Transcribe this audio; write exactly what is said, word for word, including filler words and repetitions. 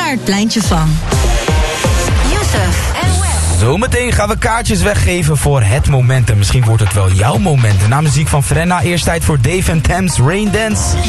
naar het pleintje van Youssef en Wes. Zometeen gaan we kaartjes weggeven voor het moment. En misschien wordt het wel jouw moment. Na muziek van Frenna, eerst tijd voor Dave and Thames Rain Dance.